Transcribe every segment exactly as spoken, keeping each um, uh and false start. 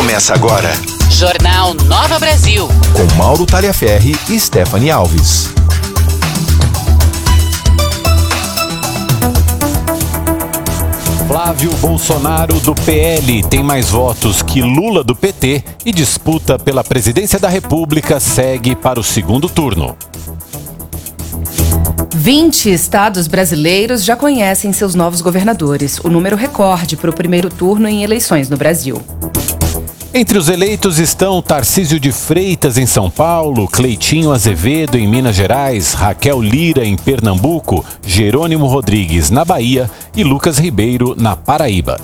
Começa agora. Jornal Nova Brasil. Com Mauro Taliaferri e Stephanie Alves. Flávio Bolsonaro, do P L, tem mais votos que Lula, do P T, e disputa pela presidência da República segue para o segundo turno. vinte estados brasileiros já conhecem seus novos governadores, o número recorde para o primeiro turno em eleições no Brasil. Entre os eleitos estão Tarcísio de Freitas, em São Paulo, Cleitinho Azevedo, em Minas Gerais, Raquel Lira, em Pernambuco, Jerônimo Rodrigues, na Bahia e Lucas Ribeiro, na Paraíba.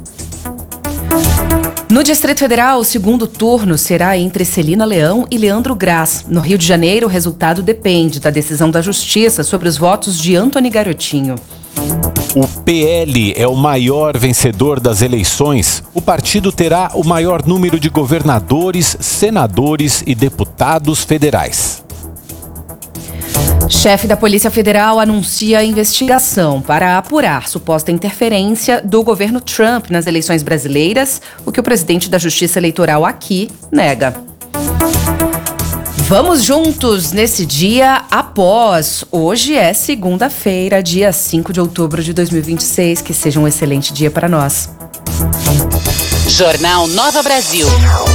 No Distrito Federal, o segundo turno será entre Celina Leão e Leandro Graz. No Rio de Janeiro, o resultado depende da decisão da Justiça sobre os votos de Antony Garotinho. O P L é o maior vencedor das eleições. O partido terá o maior número de governadores, senadores e deputados federais. Chefe da Polícia Federal anuncia a investigação para apurar suposta interferência do governo Trump nas eleições brasileiras, o que o presidente da Justiça Eleitoral aqui nega. Vamos juntos nesse dia após. Hoje é segunda-feira, dia cinco de outubro de dois mil e vinte e seis. Que seja um excelente dia para nós. Jornal Nova Brasil.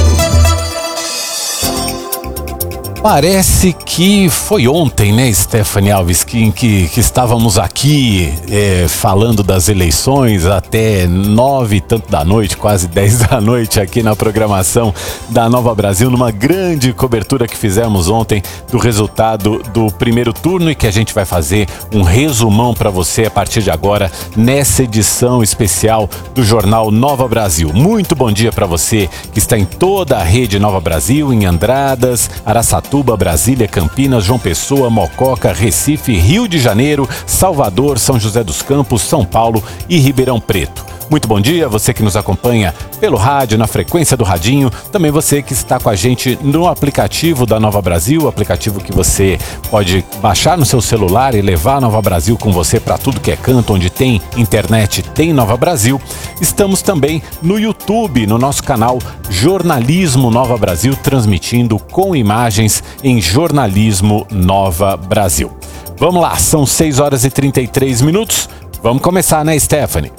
Parece que foi ontem, né, Stephanie Alves, que, que, que estávamos aqui é, falando das eleições até nove e tanto da noite, quase dez da noite, aqui na programação da Nova Brasil, numa grande cobertura que fizemos ontem do resultado do primeiro turno e que a gente vai fazer um resumão para você a partir de agora nessa edição especial do Jornal Nova Brasil. Muito bom dia para você que está em toda a rede Nova Brasil, em Andradas, Araçatuba, Brasília, Campinas, João Pessoa, Mococa, Recife, Rio de Janeiro, Salvador, São José dos Campos, São Paulo e Ribeirão Preto. Muito bom dia, você que nos acompanha pelo rádio, na frequência do radinho, também você que está com a gente no aplicativo da Nova Brasil, aplicativo que você pode baixar no seu celular e levar a Nova Brasil com você para tudo que é canto, onde tem internet, tem Nova Brasil. Estamos também no YouTube, no nosso canal Jornalismo Nova Brasil, transmitindo com imagens em Jornalismo Nova Brasil. Vamos lá, são seis horas e trinta e três minutos, vamos começar, né, Stephanie?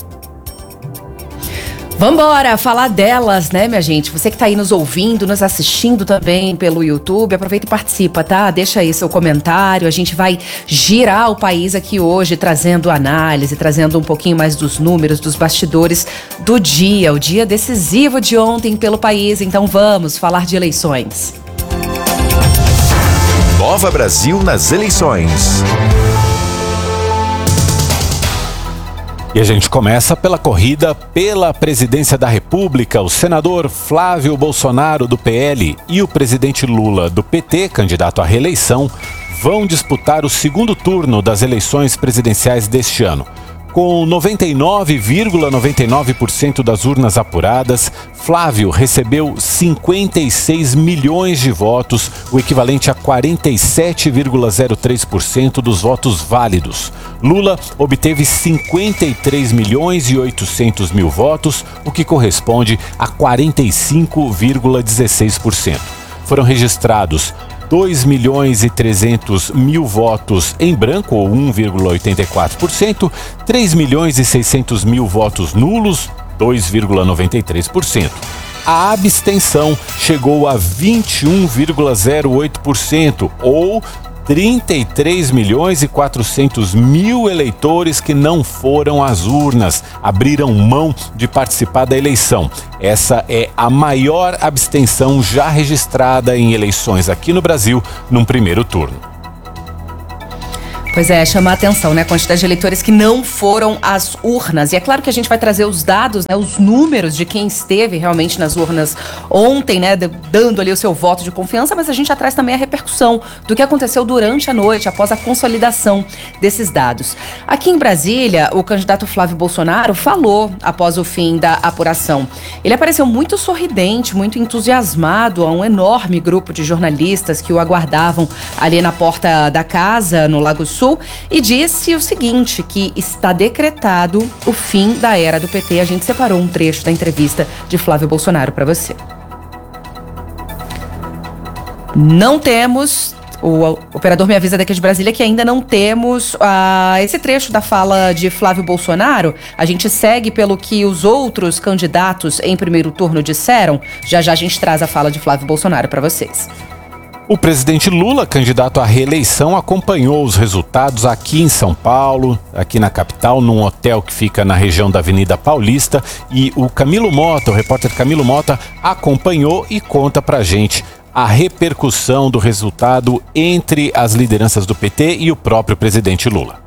Vambora falar delas, né, minha gente? Você que tá aí nos ouvindo, nos assistindo também pelo YouTube, aproveita e participa, tá? Deixa aí seu comentário, a gente vai girar o país aqui hoje, trazendo análise, trazendo um pouquinho mais dos números, dos bastidores do dia, o dia decisivo de ontem pelo país. Então vamos falar de eleições. Nova Brasil nas eleições. E a gente começa pela corrida pela presidência da República. O senador Flávio Bolsonaro, do P L, e o presidente Lula, do P T, candidato à reeleição, vão disputar o segundo turno das eleições presidenciais deste ano. Com noventa e nove vírgula noventa e nove por cento das urnas apuradas, Flávio recebeu cinquenta e seis milhões de votos, o equivalente a quarenta e sete vírgula zero três por cento dos votos válidos. Lula obteve cinquenta e três milhões e oitocentos mil votos, o que corresponde a quarenta e cinco vírgula dezesseis por cento. Foram registrados dois milhões e trezentos mil votos em branco, ou um vírgula oitenta e quatro por cento, três milhões e seiscentos mil votos nulos, dois vírgula noventa e três por cento. A abstenção chegou a vinte e um vírgula zero oito por cento, ou trinta e três milhões e quatrocentos mil eleitores que não foram às urnas, abriram mão de participar da eleição. Essa é a maior abstenção já registrada em eleições aqui no Brasil num primeiro turno. Pois é, chama a atenção, né? A quantidade de eleitores que não foram às urnas. E é claro que a gente vai trazer os dados, né? Os números de quem esteve realmente nas urnas ontem, né? Dando ali o seu voto de confiança, mas a gente já traz também a repercussão do que aconteceu durante a noite, após a consolidação desses dados. Aqui em Brasília, o candidato Flávio Bolsonaro falou após o fim da apuração. Ele apareceu muito sorridente, muito entusiasmado a um enorme grupo de jornalistas que o aguardavam ali na porta da casa, no Lago Sul, e disse o seguinte, que está decretado o fim da era do P T. A gente separou um trecho da entrevista de Flávio Bolsonaro para você. Não temos... O operador me avisa daqui de Brasília que ainda não temos uh, esse trecho da fala de Flávio Bolsonaro. A gente segue pelo que os outros candidatos em primeiro turno disseram. Já já a gente traz a fala de Flávio Bolsonaro para vocês. O presidente Lula, candidato à reeleição, acompanhou os resultados aqui em São Paulo, aqui na capital, num hotel que fica na região da Avenida Paulista. E o Camilo Mota, o repórter Camilo Mota, acompanhou e conta pra gente a repercussão do resultado entre as lideranças do P T e o próprio presidente Lula.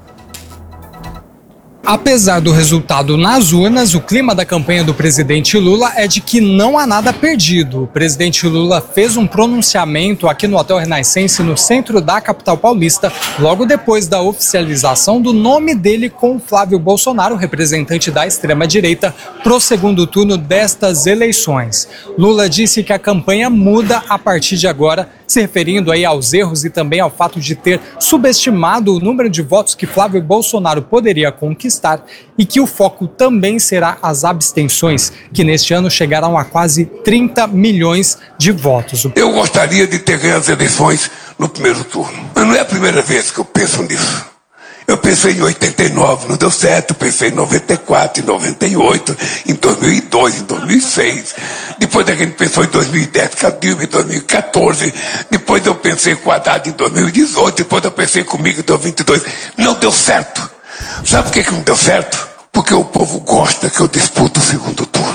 Apesar do resultado nas urnas, o clima da campanha do presidente Lula é de que não há nada perdido. O presidente Lula fez um pronunciamento aqui no Hotel Renascença, no centro da capital paulista, logo depois da oficialização do nome dele com Flávio Bolsonaro, representante da extrema-direita, para o segundo turno destas eleições. Lula disse que a campanha muda a partir de agora, se referindo aí aos erros e também ao fato de ter subestimado o número de votos que Flávio Bolsonaro poderia conquistar e que o foco também será as abstenções, que neste ano chegarão a quase trinta milhões de votos. Eu gostaria de ter ganho as eleições no primeiro turno, mas não é a primeira vez que eu penso nisso. Eu pensei em oitenta e nove, não deu certo, pensei em noventa e quatro, em noventa e oito, em dois mil e dois, em dois mil e seis. Depois a gente pensou em dois mil e dez, com a Dilma em dois mil e quatorze. Depois eu pensei com o Haddad em dois mil e dezoito. Depois eu pensei comigo em dois mil e vinte e dois. Não deu certo. Sabe por que que não deu certo? Porque o povo gosta que eu disputo o segundo turno.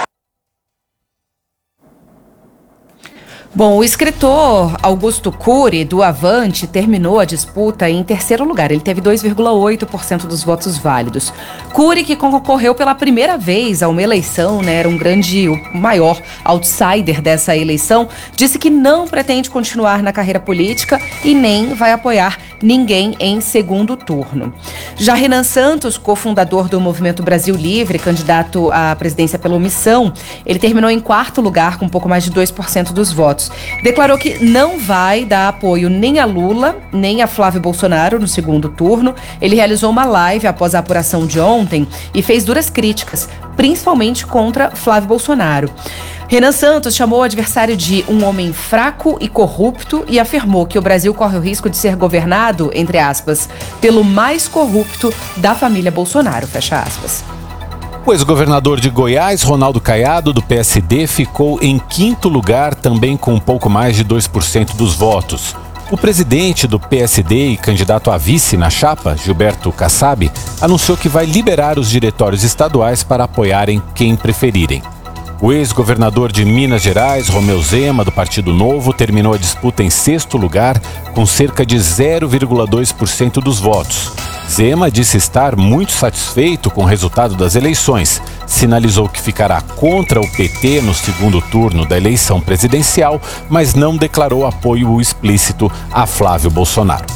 Bom, o escritor Augusto Cury, do Avante, terminou a disputa em terceiro lugar. Ele teve dois vírgula oito por cento dos votos válidos. Cury, que concorreu pela primeira vez a uma eleição, né, era um grande, o maior outsider dessa eleição, disse que não pretende continuar na carreira política e nem vai apoiar ninguém em segundo turno. Já Renan Santos, cofundador do Movimento Brasil Livre, candidato à presidência pela omissão, ele terminou em quarto lugar com um pouco mais de dois por cento dos votos. Declarou que não vai dar apoio nem a Lula, nem a Flávio Bolsonaro no segundo turno. Ele realizou uma live após a apuração de ontem e fez duras críticas, principalmente contra Flávio Bolsonaro. Renan Santos chamou o adversário de um homem fraco e corrupto e afirmou que o Brasil corre o risco de ser governado, entre aspas, pelo mais corrupto da família Bolsonaro, fecha aspas. O ex-governador de Goiás, Ronaldo Caiado, do P S D, ficou em quinto lugar, também com um pouco mais de dois por cento dos votos. O presidente do P S D e candidato a vice na chapa, Gilberto Kassab, anunciou que vai liberar os diretórios estaduais para apoiarem quem preferirem. O ex-governador de Minas Gerais, Romeu Zema, do Partido Novo, terminou a disputa em sexto lugar, com cerca de zero vírgula dois por cento dos votos. Zema disse estar muito satisfeito com o resultado das eleições, sinalizou que ficará contra o P T no segundo turno da eleição presidencial, mas não declarou apoio explícito a Flávio Bolsonaro.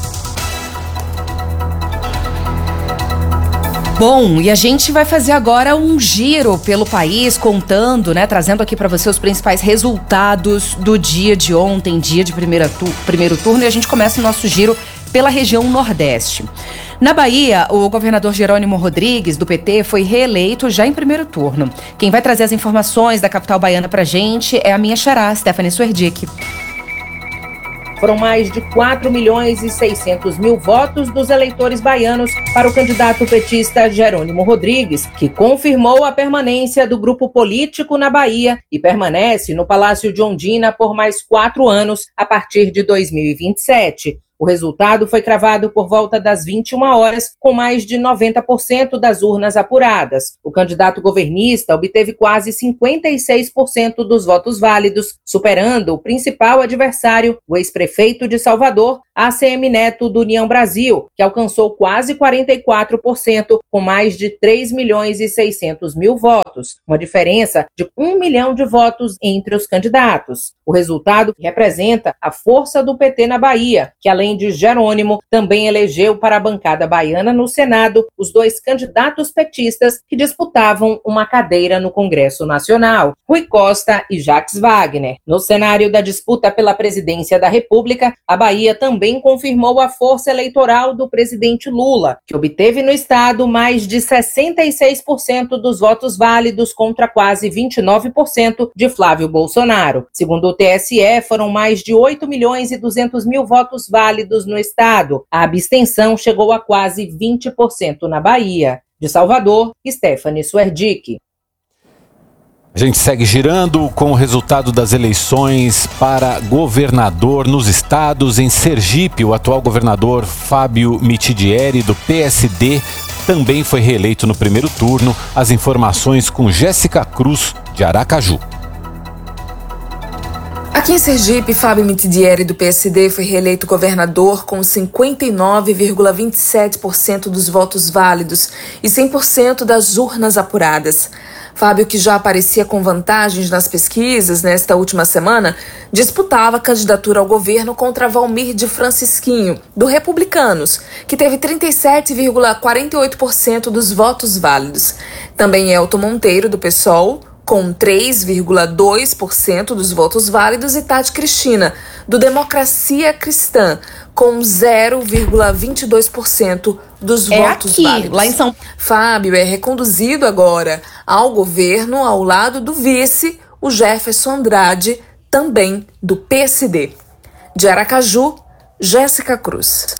Bom, e a gente vai fazer agora um giro pelo país, contando, né, trazendo aqui para você os principais resultados do dia de ontem, dia de primeira tu- primeiro turno, e a gente começa o nosso giro pela região Nordeste. Na Bahia, o governador Jerônimo Rodrigues, do P T, foi reeleito já em primeiro turno. Quem vai trazer as informações da capital baiana pra gente é a minha xará, Stephanie Suerdick. Foram mais de quatro milhões e seiscentos mil votos dos eleitores baianos para o candidato petista Jerônimo Rodrigues, que confirmou a permanência do grupo político na Bahia e permanece no Palácio de Ondina por mais quatro anos a partir de dois mil e vinte e sete. O resultado foi cravado por volta das vinte e uma horas, com mais de noventa por cento das urnas apuradas. O candidato governista obteve quase cinquenta e seis por cento dos votos válidos, superando o principal adversário, o ex-prefeito de Salvador, A C M Neto, do União Brasil, que alcançou quase quarenta e quatro por cento, com mais de três milhões e seiscentos mil votos, uma diferença de um milhão de votos entre os candidatos. O resultado representa a força do P T na Bahia, que além de Jerônimo, também elegeu para a bancada baiana no Senado os dois candidatos petistas que disputavam uma cadeira no Congresso Nacional, Rui Costa e Jacques Wagner. No cenário da disputa pela presidência da República, a Bahia também também confirmou a força eleitoral do presidente Lula, que obteve no estado mais de sessenta e seis por cento dos votos válidos contra quase vinte e nove por cento de Flávio Bolsonaro. Segundo o T S E, foram mais de oito milhões e duzentos mil votos válidos no estado. A abstenção chegou a quase vinte por cento na Bahia. De Salvador, Stephanie Suerdick. A gente segue girando com o resultado das eleições para governador nos estados. Em Sergipe, o atual governador Fábio Mitidieri, do P S D, também foi reeleito no primeiro turno. As informações com Jéssica Cruz, de Aracaju. Aqui em Sergipe, Fábio Mitidieri, do P S D, foi reeleito governador com cinquenta e nove vírgula vinte e sete por cento dos votos válidos e cem por cento das urnas apuradas. Fábio, que já aparecia com vantagens nas pesquisas nesta última semana, disputava a candidatura ao governo contra Valmir de Francisquinho, do Republicanos, que teve trinta e sete vírgula quarenta e oito por cento dos votos válidos. Também Elton Monteiro, do PSOL, com três vírgula dois por cento dos votos válidos, e Tati Cristina, do Democracia Cristã, com zero vírgula vinte e dois por cento dos é votos aqui, válidos. Lá em São Fábio é reconduzido agora ao governo ao lado do vice, o Jefferson Andrade, também do P S D. De Aracaju, Jéssica Cruz.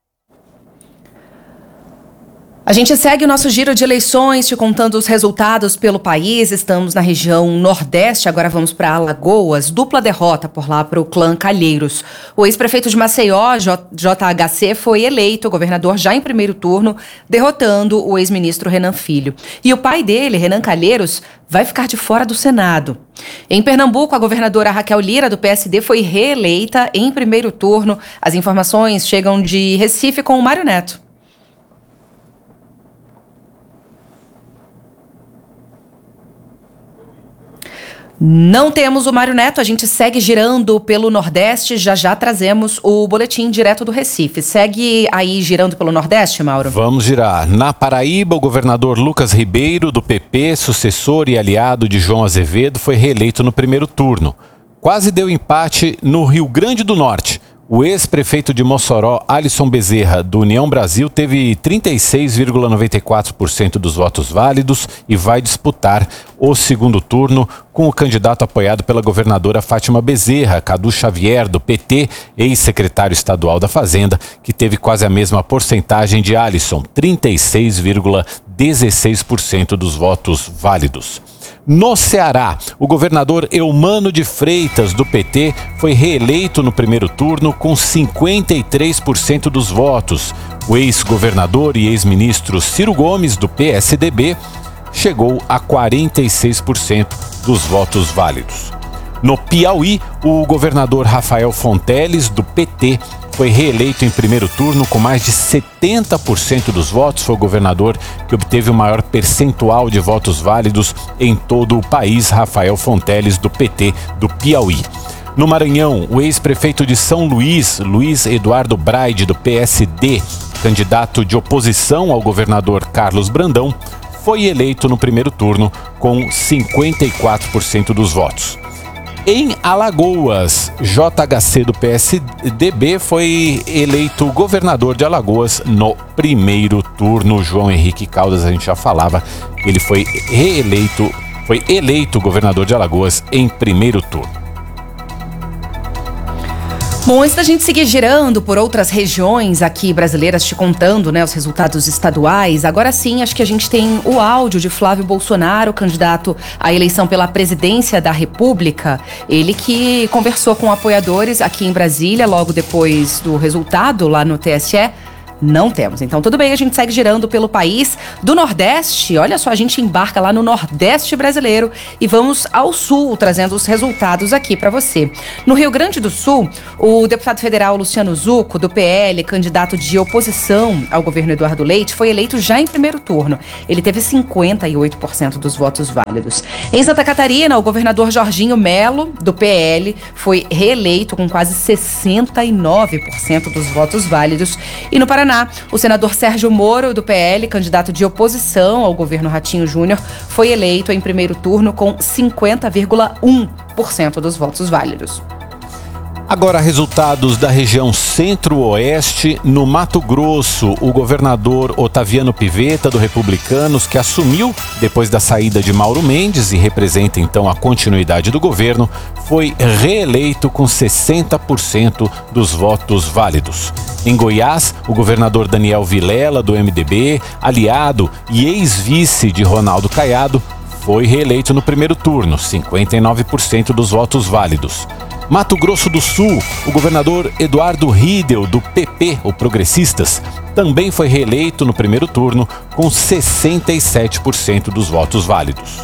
A gente segue o nosso giro de eleições, te contando os resultados pelo país. Estamos na região Nordeste, agora vamos para Alagoas. Dupla derrota por lá para o clã Calheiros. O ex-prefeito de Maceió, J H C, foi eleito governador já em primeiro turno, derrotando o ex-ministro Renan Filho. E o pai dele, Renan Calheiros, vai ficar de fora do Senado. Em Pernambuco, a governadora Raquel Lira, do P S D, foi reeleita em primeiro turno. As informações chegam de Recife com o Mário Neto. Não temos o Mário Neto, a gente segue girando pelo Nordeste, já já trazemos o boletim direto do Recife. Segue aí girando pelo Nordeste, Mauro? Vamos girar. Na Paraíba, o governador Lucas Ribeiro, do P P, sucessor e aliado de João Azevedo, foi reeleito no primeiro turno. Quase deu empate no Rio Grande do Norte. O ex-prefeito de Mossoró, Alisson Bezerra, do União Brasil, teve trinta e seis vírgula noventa e quatro por cento dos votos válidos e vai disputar o segundo turno com o candidato apoiado pela governadora Fátima Bezerra, Cadu Xavier, do P T, ex-secretário estadual da Fazenda, que teve quase a mesma porcentagem de Alisson, trinta e seis vírgula dezesseis por cento dos votos válidos. No Ceará, o governador Eumano de Freitas, do P T, foi reeleito no primeiro turno com cinquenta e três por cento dos votos. O ex-governador e ex-ministro Ciro Gomes, do P S D B, chegou a quarenta e seis por cento dos votos válidos. No Piauí, o governador Rafael Fonteles, do P T, foi reeleito em primeiro turno com mais de setenta por cento dos votos. Foi o governador que obteve o maior percentual de votos válidos em todo o país, Rafael Fonteles, do P T do Piauí. No Maranhão, o ex-prefeito de São Luís, Luiz Eduardo Braide, do P S D, candidato de oposição ao governador Carlos Brandão, foi eleito no primeiro turno com cinquenta e quatro por cento dos votos. Em Alagoas, J H C do P S D B foi eleito governador de Alagoas no primeiro turno. João Henrique Caldas, a gente já falava, ele foi reeleito, foi eleito governador de Alagoas em primeiro turno. Bom, antes da gente seguir girando por outras regiões aqui brasileiras, te contando, né, os resultados estaduais, agora sim, acho que a gente tem o áudio de Flávio Bolsonaro, candidato à eleição pela presidência da República. Ele que conversou com apoiadores aqui em Brasília, logo depois do resultado lá no T S E. Não temos. Então, tudo bem, a gente segue girando pelo país. Do Nordeste, olha só, a gente embarca lá no Nordeste brasileiro e vamos ao Sul, trazendo os resultados aqui para você. No Rio Grande do Sul, o deputado federal Luciano Zucco, do P L, candidato de oposição ao governo Eduardo Leite, foi eleito já em primeiro turno. Ele teve cinquenta e oito por cento dos votos válidos. Em Santa Catarina, o governador Jorginho Melo, do P L, foi reeleito com quase sessenta e nove por cento dos votos válidos. E no Paraná, o senador Sérgio Moro, do P L, candidato de oposição ao governo Ratinho Júnior, foi eleito em primeiro turno com cinquenta vírgula um por cento dos votos válidos. Agora, resultados da região centro-oeste. No Mato Grosso, o governador Otaviano Pivetta, do Republicanos, que assumiu depois da saída de Mauro Mendes e representa então a continuidade do governo, foi reeleito com sessenta por cento dos votos válidos. Em Goiás, o governador Daniel Vilela, do M D B, aliado e ex-vice de Ronaldo Caiado, foi reeleito no primeiro turno, cinquenta e nove por cento dos votos válidos. Mato Grosso do Sul, o governador Eduardo Riedel, do P P, o Progressistas, também foi reeleito no primeiro turno com sessenta e sete por cento dos votos válidos.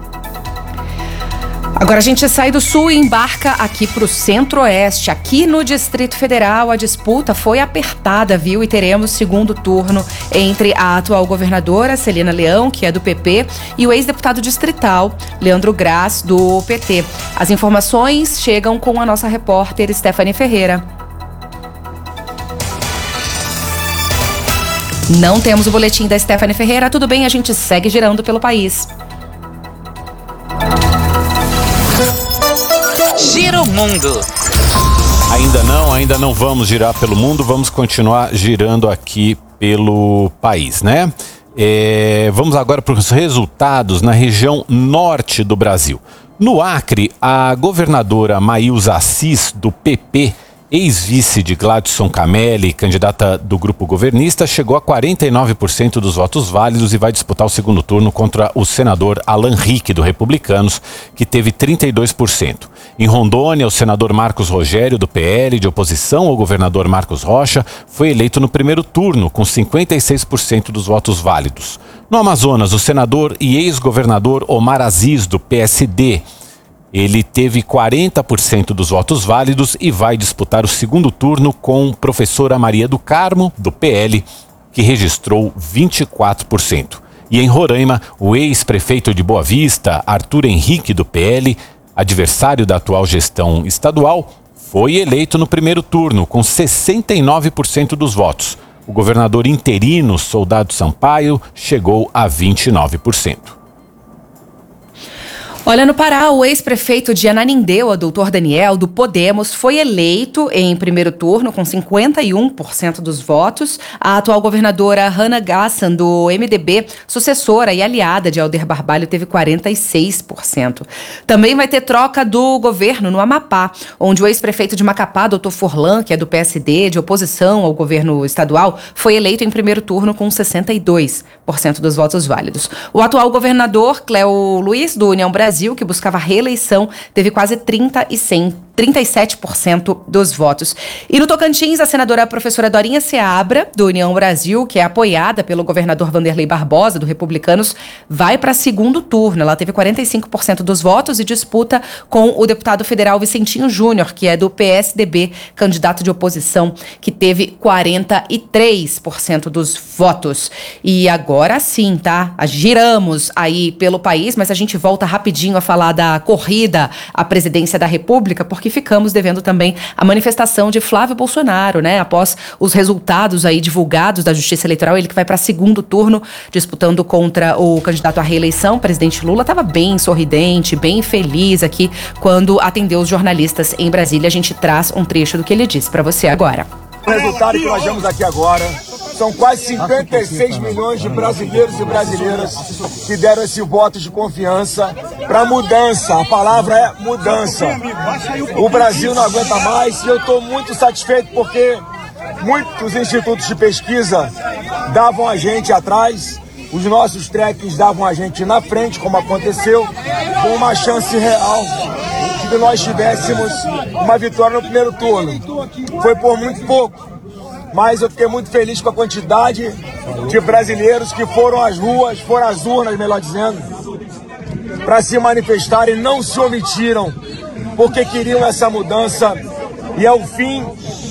Agora a gente sai do sul e embarca aqui para o centro-oeste. Aqui no Distrito Federal a disputa foi apertada, viu? E teremos segundo turno entre a atual governadora Celina Leão, que é do P P, e o ex-deputado distrital Leandro Graz, do P T. As informações chegam com a nossa repórter Stephanie Ferreira. Não temos o boletim da Stephanie Ferreira. Tudo bem, a gente segue girando pelo país. Gira o mundo. Ainda não, ainda não vamos girar pelo mundo, vamos continuar girando aqui pelo país, né? É, vamos agora para os resultados na região norte do Brasil. No Acre, a governadora Maílza Assis, do P P, ex-vice de Gladson Camelli, candidata do grupo governista, chegou a quarenta e nove por cento dos votos válidos e vai disputar o segundo turno contra o senador Alan Rick, do Republicanos, que teve trinta e dois por cento. Em Rondônia, o senador Marcos Rogério, do P L, de oposição ao governador Marcos Rocha, foi eleito no primeiro turno, com cinquenta e seis por cento dos votos válidos. No Amazonas, o senador e ex-governador Omar Aziz, do P S D, ele teve quarenta por cento dos votos válidos e vai disputar o segundo turno com professora Maria do Carmo, do P L, que registrou vinte e quatro por cento. E em Roraima, o ex-prefeito de Boa Vista, Arthur Henrique, do P L, adversário da atual gestão estadual, foi eleito no primeiro turno com sessenta e nove por cento dos votos. O governador interino, Soldado Sampaio, chegou a vinte e nove por cento. Olha, no Pará, o ex-prefeito de Ananindeua, doutor Daniel, do Podemos, foi eleito em primeiro turno com cinquenta e um por cento dos votos. A atual governadora Hannah Gassan, do M D B, sucessora e aliada de Alder Barbalho, teve quarenta e seis por cento. Também vai ter troca do governo no Amapá, onde o ex-prefeito de Macapá, doutor Forlan, que é do P S D, de oposição ao governo estadual, foi eleito em primeiro turno com sessenta e dois por cento dos votos válidos. O atual governador, Cléo Luiz, do União Brasil, que buscava reeleição, teve quase trinta e sete por cento dos votos. E no Tocantins, a senadora professora Dorinha Seabra, do União Brasil, que é apoiada pelo governador Vanderlei Barbosa, do Republicanos, vai para segundo turno. Ela teve quarenta e cinco por cento dos votos e disputa com o deputado federal Vicentinho Júnior, que é do P S D B, candidato de oposição, que teve quarenta e três por cento dos votos. E agora sim, tá? Giramos aí pelo país, mas a gente volta rapidinho a falar da corrida à presidência da República, porque ficamos devendo também a manifestação de Flávio Bolsonaro, né? Após os resultados aí divulgados da Justiça Eleitoral, ele que vai para segundo turno, disputando contra o candidato à reeleição, o presidente Lula, estava bem sorridente, bem feliz aqui quando atendeu os jornalistas em Brasília. A gente traz um trecho do que ele disse para você agora. O resultado que nós vemos aqui agora são quase cinquenta e seis milhões de brasileiros e brasileiras que deram esse voto de confiança para mudança. A palavra é mudança. O Brasil não aguenta mais e eu estou muito satisfeito porque muitos institutos de pesquisa davam a gente atrás, os nossos trackings davam a gente na frente, como aconteceu, com uma chance real de que nós tivéssemos uma vitória no primeiro turno. Foi por muito pouco, mas eu fiquei muito feliz com a quantidade de brasileiros que foram às ruas, foram às urnas, melhor dizendo, para se manifestarem, não se omitiram, porque queriam essa mudança e é o fim,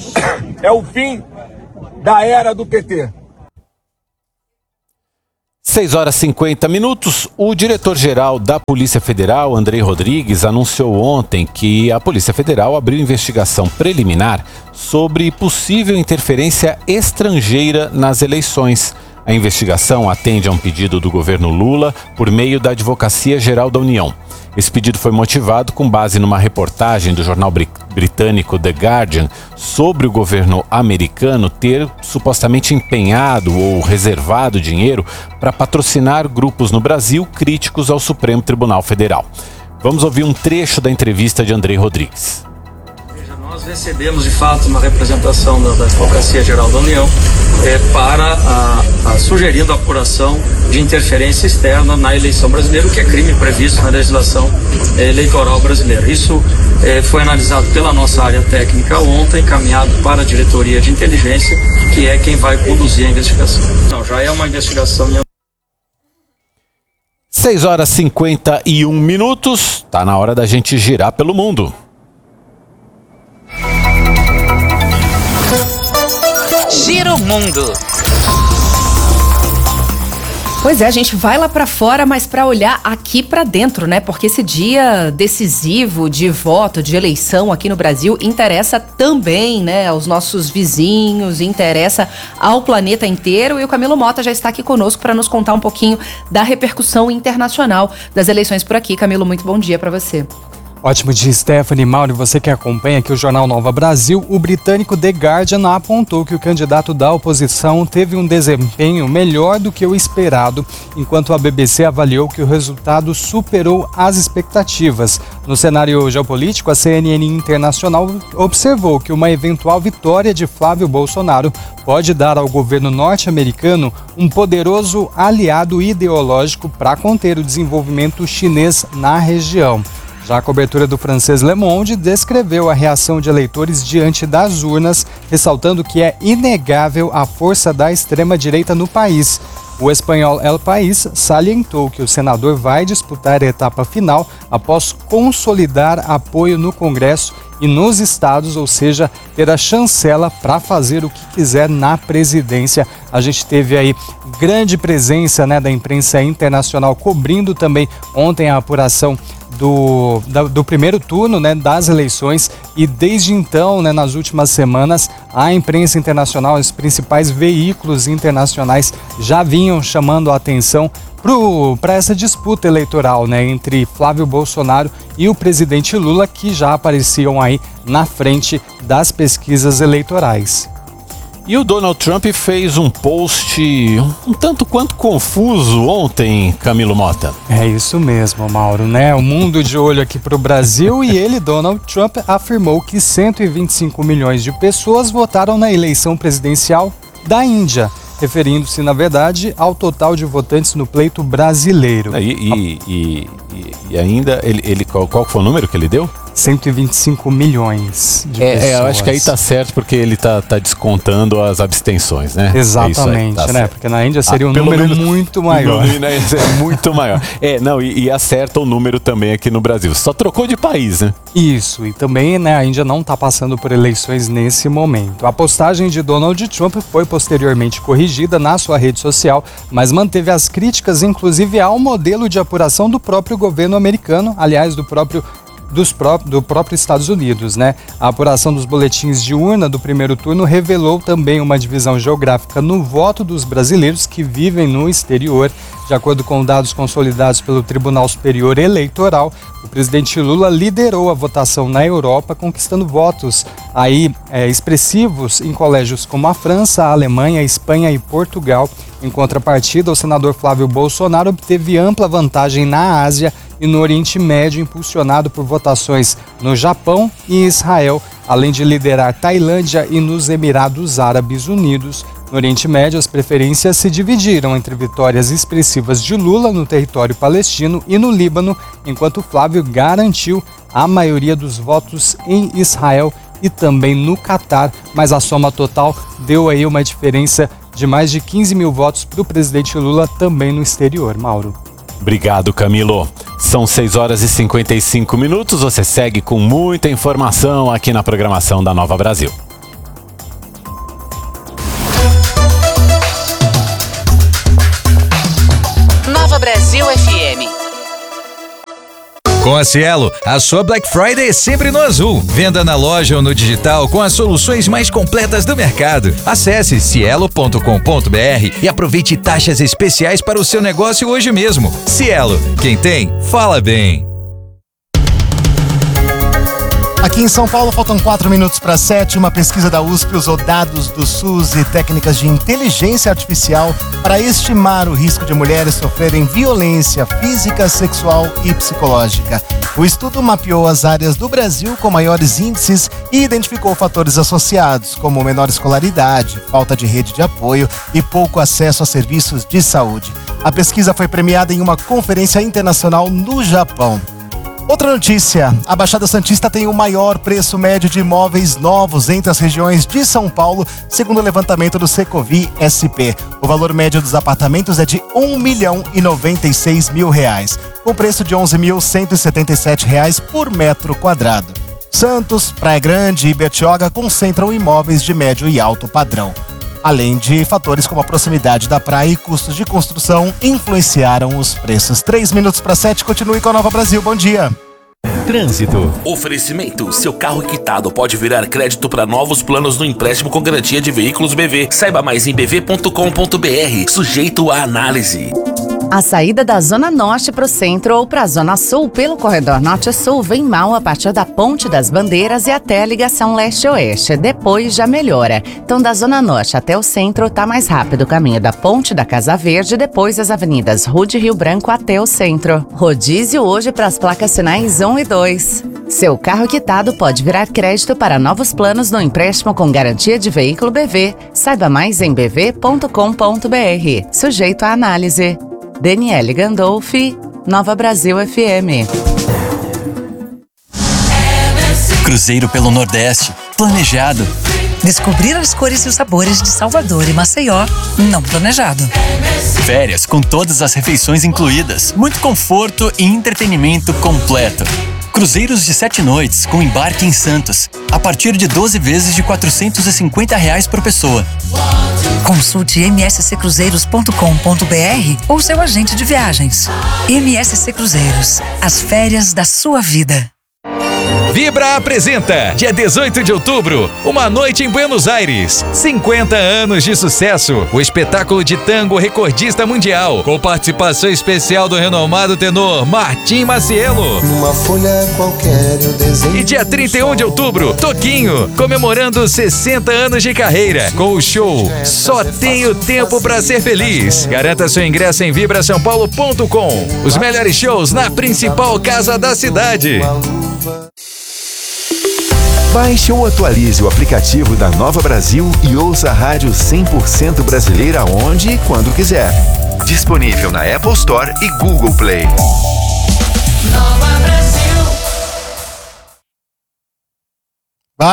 é o fim da era do P T. seis horas e cinquenta minutos. O diretor-geral da Polícia Federal, Andrei Rodrigues, anunciou ontem que a Polícia Federal abriu investigação preliminar sobre possível interferência estrangeira nas eleições. A A investigação atende a um pedido do governo Lula por meio da Advocacia Geral da União. Esse pedido foi motivado com base numa reportagem do jornal britânico The Guardian sobre o governo americano ter supostamente empenhado ou reservado dinheiro para patrocinar grupos no Brasil críticos ao Supremo Tribunal Federal. Vamos ouvir um trecho da entrevista de Andrei Rodrigues. Nós recebemos, de fato, uma representação da, da Advocacia Geral da União é, para a, a, sugerindo a apuração de interferência externa na eleição brasileira, o que é crime previsto na legislação é, eleitoral brasileira. Isso é, foi analisado pela nossa área técnica ontem, encaminhado para a diretoria de inteligência, que é quem vai conduzir a investigação. Não, já é uma investigação em... seis horas e cinquenta e um minutos, tá na hora da gente girar pelo mundo. Gira o mundo. Pois é, a gente vai lá pra fora, mas pra olhar aqui pra dentro, né? Porque esse dia decisivo de voto, de eleição aqui no Brasil interessa também, né, aos nossos vizinhos, interessa ao planeta inteiro. E o Camilo Mota já está aqui conosco para nos contar um pouquinho da repercussão internacional das eleições por aqui. Camilo, muito bom dia pra você. Ótimo dia, Stephanie, Mauro, você que acompanha aqui o Jornal Nova Brasil, o britânico The Guardian apontou que o candidato da oposição teve um desempenho melhor do que o esperado, enquanto a B B C avaliou que o resultado superou as expectativas. No cenário geopolítico, a C N N Internacional observou que uma eventual vitória de Flávio Bolsonaro pode dar ao governo norte-americano um poderoso aliado ideológico para conter o desenvolvimento chinês na região. Já a cobertura do francês Le Monde descreveu a reação de eleitores diante das urnas, ressaltando que é inegável a força da extrema-direita no país. O espanhol El País salientou que o senador vai disputar a etapa final após consolidar apoio no Congresso e nos estados, ou seja, ter a chancela para fazer o que quiser na presidência. A gente teve aí grande presença, né, da imprensa internacional cobrindo também ontem a apuração Do, da, do primeiro turno, né, das eleições, e desde então, né, nas últimas semanas, a imprensa internacional, os principais veículos internacionais já vinham chamando a atenção para essa disputa eleitoral, né, entre Flávio Bolsonaro e o presidente Lula, que já apareciam aí na frente das pesquisas eleitorais. E o Donald Trump fez um post um tanto quanto confuso ontem, Camilo Mota. É isso mesmo, Mauro, né? O mundo de olho aqui para o Brasil e ele, Donald Trump, afirmou que cento e vinte e cinco milhões de pessoas votaram na eleição presidencial da Índia, referindo-se, na verdade, ao total de votantes no pleito brasileiro. E, e, e, e ainda, ele, ele, qual, qual foi o número que ele deu? cento e vinte e cinco milhões de é, pessoas. É, eu acho que aí tá certo, porque ele tá, tá descontando as abstenções, né? Exatamente, é aí, tá né? certo. Porque na Índia seria ah, um número menos, muito maior. No, né? É muito maior. É, não, e, e acerta o número também aqui no Brasil. Só trocou de país, né? Isso, e também, né, a Índia não tá passando por eleições nesse momento. A postagem de Donald Trump foi posteriormente corrigida na sua rede social, mas manteve as críticas, inclusive, ao modelo de apuração do próprio governo americano, aliás, do próprio Dos pró- do próprio Estados Unidos, né? A apuração dos boletins de urna do primeiro turno revelou também uma divisão geográfica no voto dos brasileiros que vivem no exterior. De acordo com dados consolidados pelo Tribunal Superior Eleitoral, o presidente Lula liderou a votação na Europa, conquistando votos aí é, expressivos em colégios como a França, a Alemanha, a Espanha e Portugal. Em contrapartida, o senador Flávio Bolsonaro obteve ampla vantagem na Ásia e no Oriente Médio, impulsionado por votações no Japão e Israel, além de liderar Tailândia e nos Emirados Árabes Unidos. No Oriente Médio, as preferências se dividiram entre vitórias expressivas de Lula no território palestino e no Líbano, enquanto Flávio garantiu a maioria dos votos em Israel e também no Catar, mas a soma total deu aí uma diferença de mais de quinze mil votos para o presidente Lula também no exterior, Mauro. Obrigado, Camilo. São seis horas e cinquenta e cinco minutos. Você segue com muita informação aqui na programação da Nova Brasil. Nova Brasil F M. Com a Cielo, a sua Black Friday é sempre no azul. Venda na loja ou no digital com as soluções mais completas do mercado. Acesse cielo ponto com ponto b r e aproveite taxas especiais para o seu negócio hoje mesmo. Cielo, quem tem, fala bem. Aqui em São Paulo, faltam quatro minutos para sete. Uma pesquisa da U S P usou dados do SUS e técnicas de inteligência artificial para estimar o risco de mulheres sofrerem violência física, sexual e psicológica. O estudo mapeou as áreas do Brasil com maiores índices e identificou fatores associados, como menor escolaridade, falta de rede de apoio e pouco acesso a serviços de saúde. A pesquisa foi premiada em uma conferência internacional no Japão. Outra notícia, a Baixada Santista tem o maior preço médio de imóveis novos entre as regiões de São Paulo, segundo o levantamento do Secovi S P. O valor médio dos apartamentos é de um milhão e noventa e seis mil reais, com preço de onze mil cento e setenta e sete reais por metro quadrado. Santos, Praia Grande e Bertioga concentram imóveis de médio e alto padrão. Além de fatores como a proximidade da praia e custos de construção influenciaram os preços. Três minutos para sete, continue com a Nova Brasil. Bom dia. Trânsito. Oferecimento. Seu carro quitado pode virar crédito para novos planos no empréstimo com garantia de veículos B V. Saiba mais em b v ponto com ponto b r. Sujeito à análise. A saída da Zona Norte para o centro ou para a Zona Sul pelo corredor Norte-Sul vem mal a partir da Ponte das Bandeiras e até a ligação Leste-Oeste. Depois já melhora. Então, da Zona Norte até o centro está mais rápido o caminho da Ponte da Casa Verde, depois as avenidas Rude e Rio Branco até o centro. Rodízio hoje para as placas sinais um e dois. Seu carro quitado pode virar crédito para novos planos no empréstimo com garantia de veículo B V. Saiba mais em b v ponto com ponto b r. Sujeito à análise. Daniele Gandolfi, Nova Brasil F M. Cruzeiro pelo Nordeste, planejado. Descobrir as cores e os sabores de Salvador e Maceió, não planejado. Férias com todas as refeições incluídas, muito conforto e entretenimento completo. Cruzeiros de sete noites com embarque em Santos, a partir de doze vezes de quatrocentos e cinquenta reais por pessoa. Consulte m s c cruzeiros ponto com ponto b r ou seu agente de viagens. M S C Cruzeiros, as férias da sua vida. Vibra apresenta, dia dezoito de outubro, Uma Noite em Buenos Aires. cinquenta anos de sucesso. O espetáculo de tango recordista mundial, com participação especial do renomado tenor Martim Macielo. Numa folha qualquer eu desenho. E dia trinta e um de outubro, Toquinho, comemorando sessenta anos de carreira, com o show Só Tenho Tempo Pra Ser Feliz. Garanta seu ingresso em vibra são paulo ponto com. Os melhores shows na principal casa da cidade. Baixe ou atualize o aplicativo da Nova Brasil e ouça a rádio cem por cento brasileira onde e quando quiser. Disponível na Apple Store e Google Play. Nova Brasil. Vai.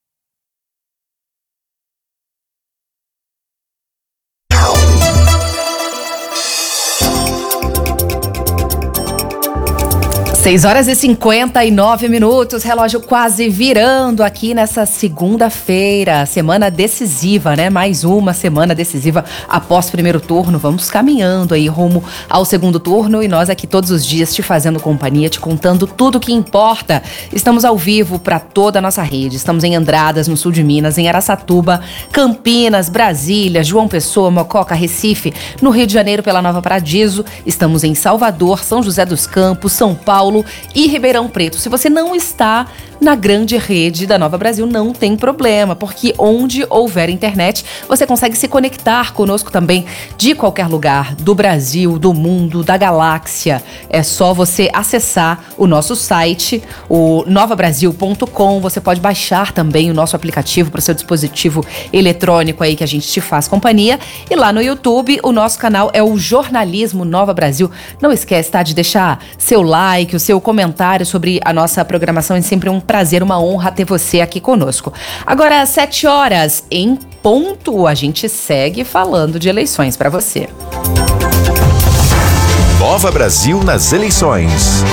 seis horas e cinquenta e nove minutos, relógio quase virando aqui nessa segunda-feira, semana decisiva, né? Mais uma semana decisiva após o primeiro turno. Vamos caminhando aí rumo ao segundo turno e nós aqui todos os dias te fazendo companhia, te contando tudo o que importa. Estamos ao vivo para toda a nossa rede. Estamos em Andradas, no sul de Minas, em Araçatuba, Campinas, Brasília, João Pessoa, Mococa, Recife, no Rio de Janeiro pela Nova Paradiso. Estamos em Salvador, São José dos Campos, São Paulo e Ribeirão Preto. Se você não está na grande rede da Nova Brasil, não tem problema, porque onde houver internet, você consegue se conectar conosco também de qualquer lugar do Brasil, do mundo, da galáxia. É só você acessar o nosso site, o nova brasil ponto com. Você pode baixar também o nosso aplicativo para o seu dispositivo eletrônico aí que a gente te faz companhia. E lá no YouTube, o nosso canal é o Jornalismo Nova Brasil. Não esquece, tá, de deixar seu like, o seu comentário sobre a nossa programação. É sempre um prazer, uma honra ter você aqui conosco. Agora, às sete horas em ponto, a gente segue falando de eleições para você. Nova Brasil nas eleições.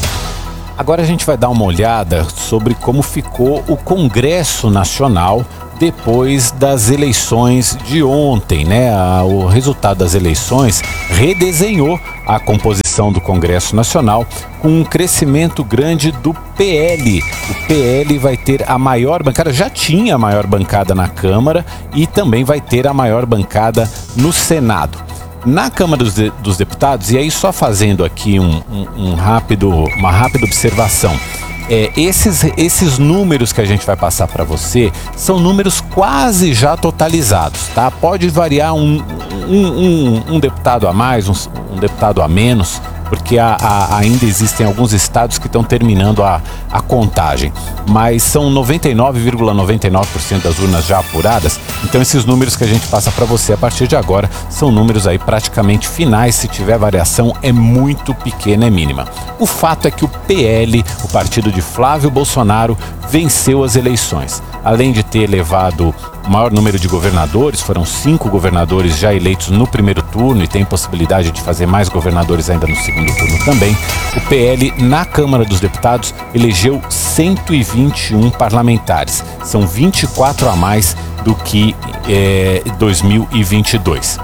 Agora a gente vai dar uma olhada sobre como ficou o Congresso Nacional depois das eleições de ontem, né? O resultado das eleições redesenhou a composição do Congresso Nacional com um crescimento grande do P L. O P L vai ter a maior bancada, já tinha a maior bancada na Câmara e também vai ter a maior bancada no Senado. Na Câmara dos, de, dos Deputados, e aí só fazendo aqui um, um, um rápido, uma rápida observação, É, esses, esses números que a gente vai passar para você são números quase já totalizados, tá? Pode variar um, um, um, um deputado a mais, um, um deputado a menos, porque a, a, ainda existem alguns estados que estão terminando a, a contagem, mas são noventa e nove vírgula noventa e nove por cento das urnas já apuradas, então esses números que a gente passa para você a partir de agora são números aí praticamente finais, se tiver variação é muito pequena, é mínima. O fato é que o P L, o partido de Flávio Bolsonaro, venceu as eleições. Além de ter elevado o maior número de governadores, foram cinco governadores já eleitos no primeiro turno e tem possibilidade de fazer mais governadores ainda no segundo turno também. O P L, na Câmara dos Deputados, elegeu cento e vinte e um parlamentares. São vinte e quatro a mais do que é, dois mil e vinte e dois.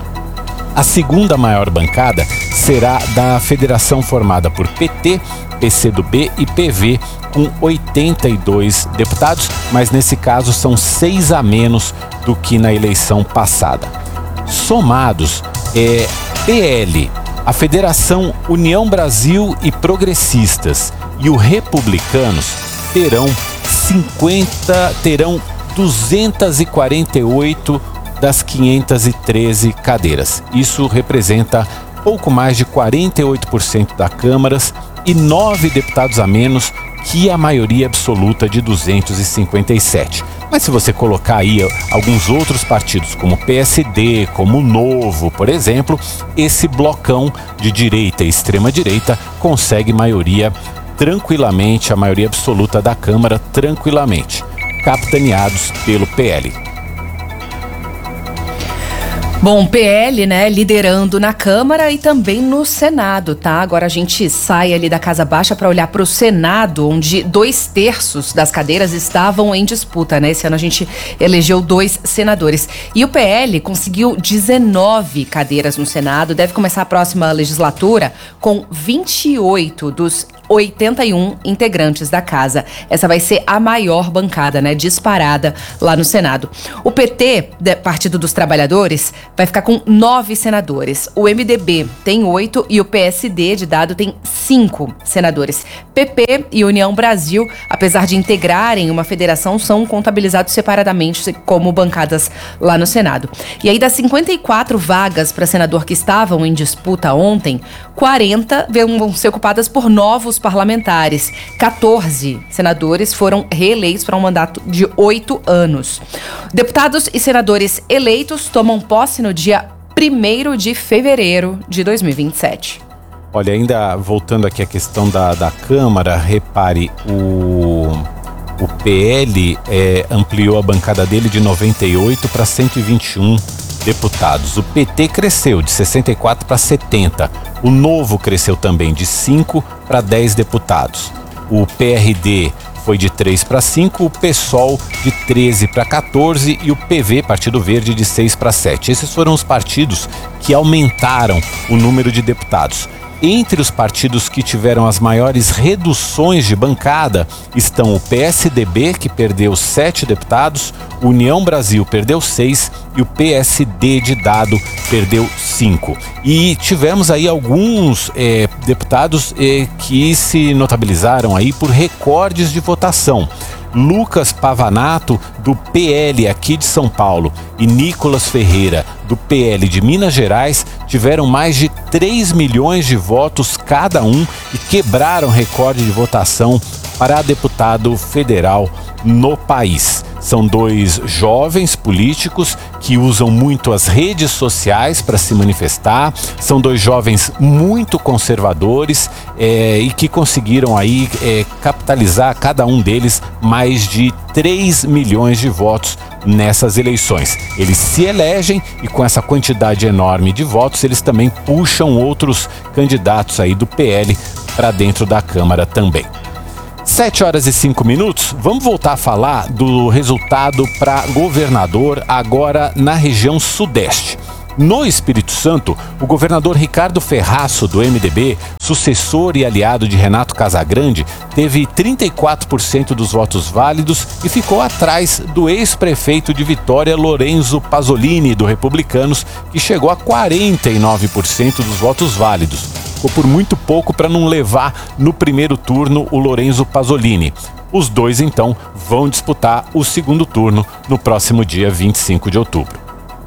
A segunda maior bancada será da federação formada por P T, P C do B e P V, com oitenta e dois deputados, mas nesse caso são seis a menos do que na eleição passada. Somados, é, P L, a Federação União Brasil e Progressistas e o Republicanos terão cinquenta, terão duzentas e quarenta e oito das quinhentas e treze cadeiras. Isso representa pouco mais de quarenta e oito por cento da Câmara e nove deputados a menos que a maioria absoluta de duzentos e cinquenta e sete. Mas se você colocar aí alguns outros partidos, como P S D, como o Novo, por exemplo, esse blocão de direita e extrema-direita consegue maioria tranquilamente, a maioria absoluta da Câmara tranquilamente, capitaneados pelo P L. Bom, P L, né, liderando na Câmara e também no Senado, tá? Agora a gente sai ali da Casa Baixa para olhar para o Senado, onde dois terços das cadeiras estavam em disputa, né? Esse ano a gente elegeu dois senadores. E o P L conseguiu dezenove cadeiras no Senado, deve começar a próxima legislatura com vinte e oito dos oitenta e um integrantes da casa. Essa vai ser a maior bancada, né, disparada lá no Senado. O P T, Partido dos Trabalhadores, vai ficar com nove senadores. O M D B tem oito e o P S D de dado tem cinco senadores. P P e União Brasil, apesar de integrarem uma federação, são contabilizados separadamente como bancadas lá no Senado. E aí, das cinquenta e quatro vagas para senador que estavam em disputa ontem, quarenta vão ser ocupadas por novos parlamentares. quatorze senadores foram reeleitos para um mandato de oito anos. Deputados e senadores eleitos tomam posse no dia primeiro de fevereiro de dois mil e vinte e sete. Olha, ainda voltando aqui à questão da, da Câmara, repare, o, o P L é, ampliou a bancada dele de noventa e oito para cento e vinte e um deputados. O P T cresceu de sessenta e quatro para setenta. O Novo cresceu também de cinco para dez deputados. O P R D foi de três para cinco, o PSOL de treze para quatorze e o P V, Partido Verde, de seis para sete. Esses foram os partidos que aumentaram o número de deputados. Entre os partidos que tiveram as maiores reduções de bancada estão o P S D B, que perdeu sete deputados, União Brasil perdeu seis e o P S D de dado perdeu cinco. E tivemos aí alguns é, deputados é, que se notabilizaram aí por recordes de votação. Lucas Pavanato, do P L aqui de São Paulo, e Nicolas Ferreira, do P L de Minas Gerais, tiveram mais de três milhões de votos cada um e quebraram recorde de votação para deputado federal no país. São dois jovens políticos que usam muito as redes sociais para se manifestar. São dois jovens muito conservadores é, e que conseguiram aí é, capitalizar cada um deles mais de três milhões de votos nessas eleições. Eles se elegem e com essa quantidade enorme de votos eles também puxam outros candidatos aí do P L para dentro da Câmara também. sete horas e cinco minutos, vamos voltar a falar do resultado para governador agora na região sudeste. No Espírito Santo, o governador Ricardo Ferraço, do M D B, sucessor e aliado de Renato Casagrande, teve trinta e quatro por cento dos votos válidos e ficou atrás do ex-prefeito de Vitória, Lorenzo Pasolini, do Republicanos, que chegou a quarenta e nove por cento dos votos válidos. Ficou por muito pouco para não levar no primeiro turno o Lorenzo Pasolini. Os dois, então, vão disputar o segundo turno no próximo dia vinte e cinco de outubro.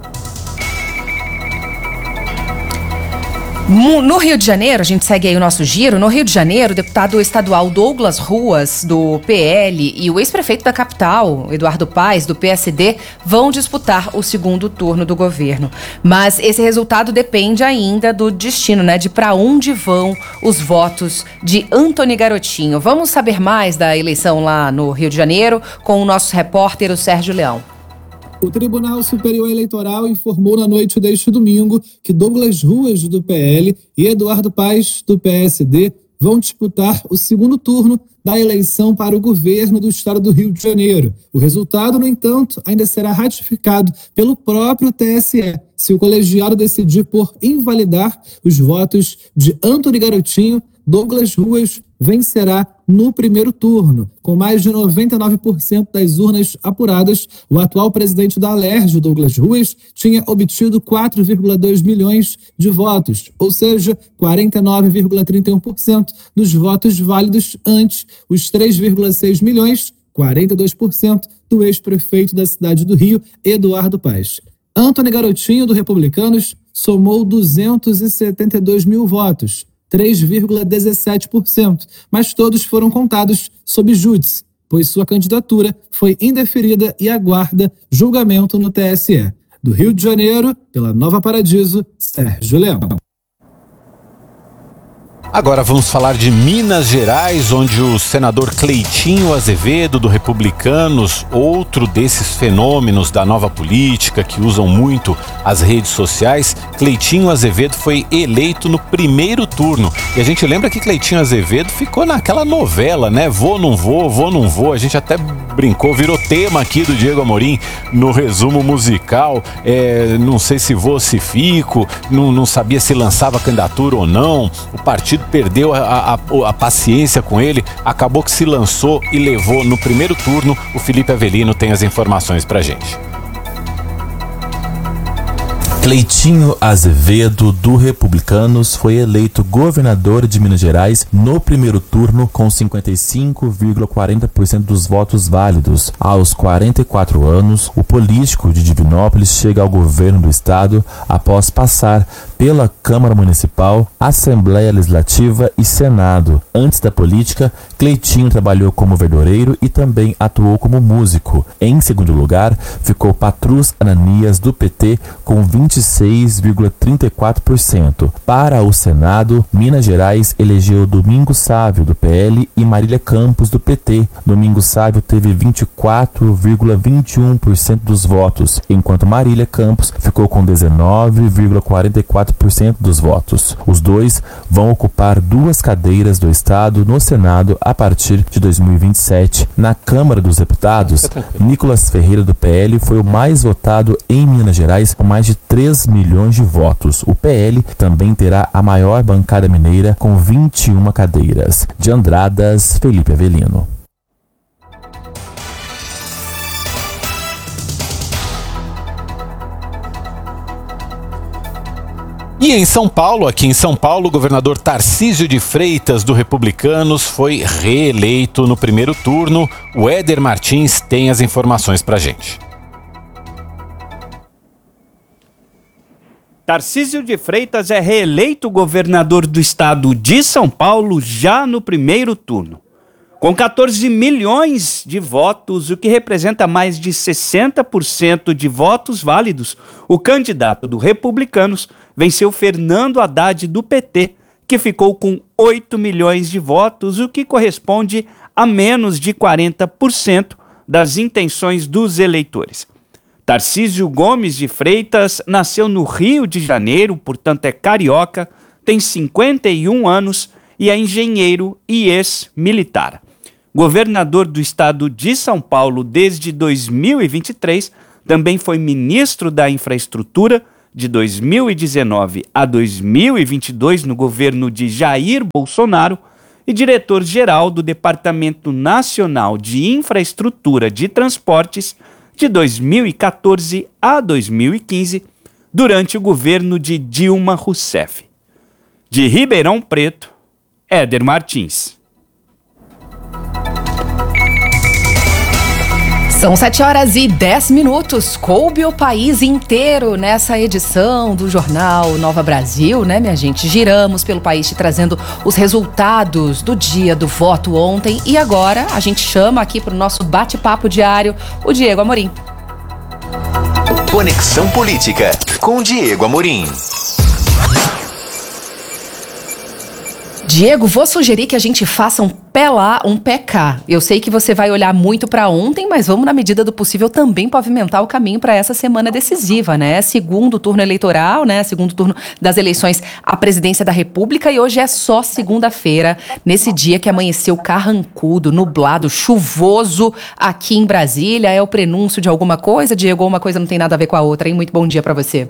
No Rio de Janeiro, a gente segue aí o nosso giro. No Rio de Janeiro, o deputado estadual Douglas Ruas, do P L, e o ex-prefeito da capital, Eduardo Paes, do P S D, vão disputar o segundo turno do governo. Mas esse resultado depende ainda do destino, né? De para onde vão os votos de Antony Garotinho. Vamos saber mais da eleição lá no Rio de Janeiro com o nosso repórter, o Sérgio Leão. O Tribunal Superior Eleitoral informou na noite deste domingo que Douglas Ruas, do P L, e Eduardo Paes, do P S D, vão disputar o segundo turno da eleição para o governo do estado do Rio de Janeiro. O resultado, no entanto, ainda será ratificado pelo próprio T S E, se o colegiado decidir por invalidar os votos de Antony Garotinho. Douglas Ruas vencerá no primeiro turno. Com mais de noventa e nove por cento das urnas apuradas, o atual presidente da Alerj, Douglas Ruas, tinha obtido quatro vírgula dois milhões de votos, ou seja, quarenta e nove vírgula trinta e um por cento dos votos válidos antes os três vírgula seis milhões, quarenta e dois por cento, do ex-prefeito da cidade do Rio, Eduardo Paes. Antony Garotinho, do Republicanos, somou duzentos e setenta e dois mil votos, três vírgula dezessete por cento, mas todos foram contados sob júdice, pois sua candidatura foi indeferida e aguarda julgamento no T S E. Do Rio de Janeiro, pela Nova Paradiso, Sérgio Leão. Agora vamos falar de Minas Gerais, onde o senador Cleitinho Azevedo, do Republicanos, outro desses fenômenos da nova política que usam muito as redes sociais, Cleitinho Azevedo foi eleito no primeiro turno. E a gente lembra que Cleitinho Azevedo ficou naquela novela, né? Vou, não vou, vou, não vou. A gente até brincou, virou tema aqui do Diego Amorim no resumo musical. É, não sei se vou, se fico, não, não sabia se lançava candidatura ou não. O partido perdeu a, a, a paciência com ele, acabou que se lançou e levou no primeiro turno. O Felipe Avelino tem as informações pra gente. Cleitinho Azevedo, do Republicanos, foi eleito governador de Minas Gerais no primeiro turno com cinquenta e cinco vírgula quarenta por cento dos votos válidos. Aos quarenta e quatro anos, o político de Divinópolis chega ao governo do estado após passar pela Câmara Municipal, Assembleia Legislativa e Senado. Antes da política, Cleitinho trabalhou como verdureiro e também atuou como músico. Em segundo lugar, ficou Patrus Ananias, do P T, com vinte e seis vírgula trinta e quatro por cento. Para o Senado, Minas Gerais elegeu Domingos Sávio, do P L, e Marília Campos, do P T. Domingos Sávio teve vinte e quatro vírgula vinte e um por cento dos votos, enquanto Marília Campos ficou com dezenove vírgula quarenta e quatro por cento dos votos. Os dois vão ocupar duas cadeiras do estado no Senado a partir de dois mil e vinte e sete. Na Câmara dos Deputados, Nicolas Ferreira, do P L, foi o mais votado em Minas Gerais, com mais de três milhões de votos. O P L também terá a maior bancada mineira, com vinte e uma cadeiras. De Andradas, Felipe Avelino. E em São Paulo, aqui em São Paulo, o governador Tarcísio de Freitas, do Republicanos, foi reeleito no primeiro turno. O Éder Martins tem as informações pra gente. Tarcísio de Freitas é reeleito governador do estado de São Paulo já no primeiro turno. Com quatorze milhões de votos, o que representa mais de sessenta por cento de votos válidos, o candidato do Republicanos venceu Fernando Haddad, do P T, que ficou com oito milhões de votos, o que corresponde a menos de quarenta por cento das intenções dos eleitores. Tarcísio Gomes de Freitas nasceu no Rio de Janeiro, portanto é carioca, tem cinquenta e um anos e é engenheiro e ex-militar. governador do estado de São Paulo desde dois mil e vinte e três, também foi ministro da Infraestrutura de dois mil e dezenove a dois mil e vinte e dois no governo de Jair Bolsonaro e diretor-geral do Departamento Nacional de Infraestrutura de Transportes de dois mil e quatorze a dois mil e quinze, durante o governo de Dilma Rousseff. De Ribeirão Preto, Éder Martins. São sete horas e dez minutos. Coube o país inteiro nessa edição do jornal Nova Brasil, né, minha gente? Giramos pelo país te trazendo os resultados do dia do voto ontem. E agora a gente chama aqui para o nosso bate-papo diário o Diego Amorim. Conexão Política com Diego Amorim. Diego, vou sugerir que a gente faça um pé lá, um pé cá. Eu sei que você vai olhar muito para ontem, mas vamos, na medida do possível, também pavimentar o caminho para essa semana decisiva, né? Segundo turno eleitoral, né? Segundo turno das eleições à presidência da República, e hoje é só segunda-feira, nesse dia que amanheceu carrancudo, nublado, chuvoso aqui em Brasília. É o prenúncio de alguma coisa, Diego, ou uma coisa não tem nada a ver com a outra, hein? Muito bom dia para você.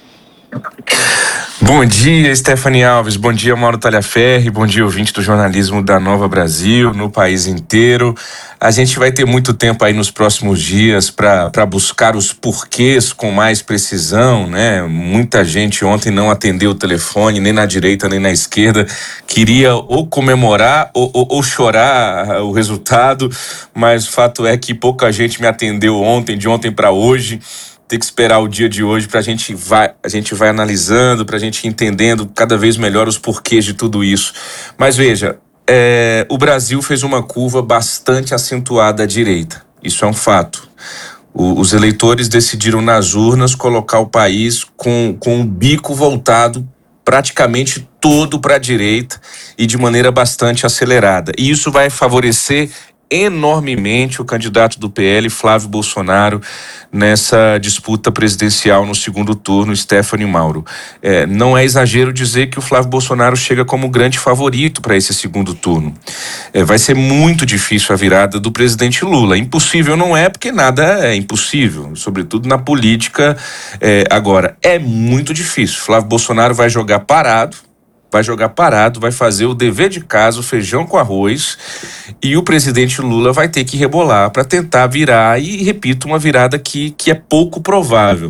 Bom dia, Stephanie Alves, bom dia, Mauro Talhaferri, bom dia, ouvinte do jornalismo da Nova Brasil, no país inteiro. A gente vai ter muito tempo aí nos próximos dias para buscar os porquês com mais precisão, né? Muita gente ontem não atendeu o telefone, nem na direita, nem na esquerda, queria ou comemorar ou, ou, ou chorar o resultado, mas o fato é que pouca gente me atendeu ontem, de ontem para hoje. Tem que esperar o dia de hoje para a gente vai, a gente vai analisando, para a gente ir entendendo cada vez melhor os porquês de tudo isso. Mas veja, é, o Brasil fez uma curva bastante acentuada à direita. Isso é um fato. O, os eleitores decidiram nas urnas colocar o país com, com o bico voltado praticamente todo para a direita e de maneira bastante acelerada. E isso vai favorecer enormemente o candidato do P L, Flávio Bolsonaro, nessa disputa presidencial no segundo turno, Stephanie Mauro. É, não é exagero dizer que o Flávio Bolsonaro chega como grande favorito para esse segundo turno. É, vai ser muito difícil a virada do presidente Lula. Impossível não é, porque nada é impossível, sobretudo na política. É, agora, é muito difícil. Flávio Bolsonaro vai jogar parado, vai jogar parado, vai fazer o dever de casa, o feijão com arroz, e o presidente Lula vai ter que rebolar para tentar virar, e repito, uma virada que, que é pouco provável.